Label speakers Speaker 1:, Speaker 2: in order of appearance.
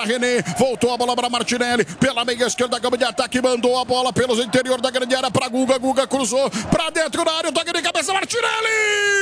Speaker 1: para René. Voltou a bola para Martinelli. Pela meia esquerda, campo de ataque. Mandou a bola pelos interior da grande área para Guga. Guga cruzou para dentro da área. Toque de cabeça, Martinelli!